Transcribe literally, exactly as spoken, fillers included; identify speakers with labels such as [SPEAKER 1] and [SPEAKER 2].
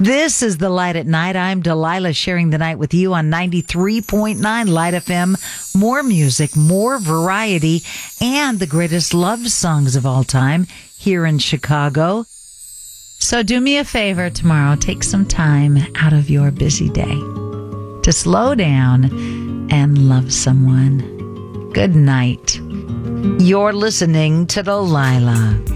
[SPEAKER 1] This is The Light at Night. I'm Delilah, sharing the night with you on ninety-three point nine Light F M. More music, more variety, and the greatest love songs of all time here in Chicago. So do me a favor tomorrow. Take some time out of your busy day to slow down and love someone. Good night. You're listening to Delilah.